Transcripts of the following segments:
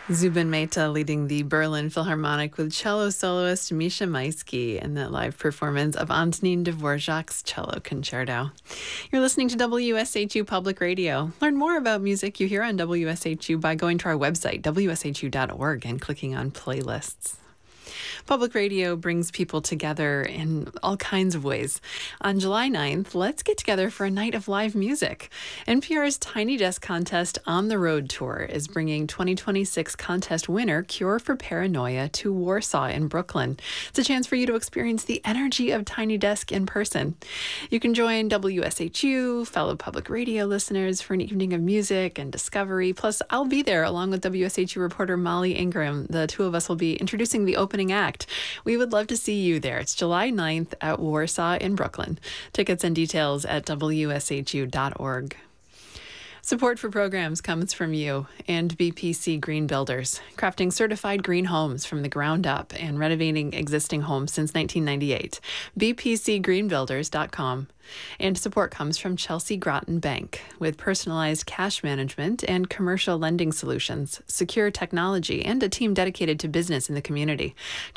Zubin Mehta leading the Berlin Philharmonic with cello soloist Misha Maisky in that live performance of Antonin Dvorak's Cello Concerto. You're listening to WSHU Public Radio. Learn more about music you hear on WSHU by going to our website, wshu.org, and clicking on playlists. Public radio brings people together in all kinds of ways. On July 9th, let's get together for a night of live music. NPR's Tiny Desk Contest On the Road Tour is bringing 2026 contest winner Cure for Paranoia to Warsaw in Brooklyn. It's a chance for you to experience the energy of Tiny Desk in person. You can join WSHU, fellow public radio listeners, for an evening of music and discovery. Plus, I'll be there along with WSHU reporter Molly Ingram. The two of us will be introducing the opening act. We would love to see you there. It's July 9th at Warsaw in Brooklyn. Tickets and details at wshu.org. Support for programs comes from you and BPC Green Builders, crafting certified green homes from the ground up and renovating existing homes since 1998. bpcgreenbuilders.com. And support comes from Chelsea Groton Bank, with personalized cash management and commercial lending solutions, secure technology, and a team dedicated to business in the community.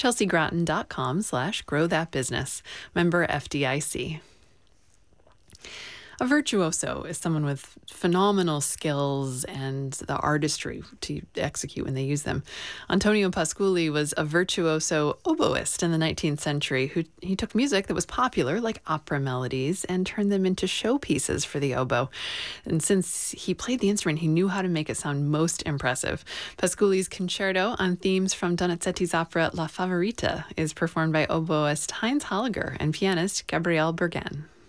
chelseagroton.com/growthatbusiness. Member FDIC. A virtuoso is someone with phenomenal skills and the artistry to execute when they use them. Antonio Pasculi was a virtuoso oboist in the 19th century he took music that was popular, like opera melodies, and turned them into showpieces for the oboe. And since he played the instrument, he knew how to make it sound most impressive. Pasculi's concerto on themes from Donizetti's opera La Favorita is performed by oboist Heinz Holliger and pianist Gabrielle Bergen.